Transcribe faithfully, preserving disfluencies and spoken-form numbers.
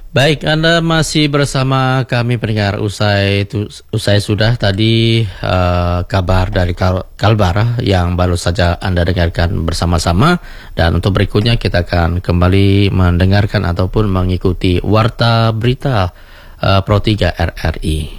Baik, Anda masih bersama kami pendengar. Usai tu, usai sudah tadi uh, kabar dari Kal- Kalbar yang baru saja Anda dengarkan bersama-sama, dan untuk berikutnya kita akan kembali mendengarkan ataupun mengikuti warta berita uh, Pro tiga R R I.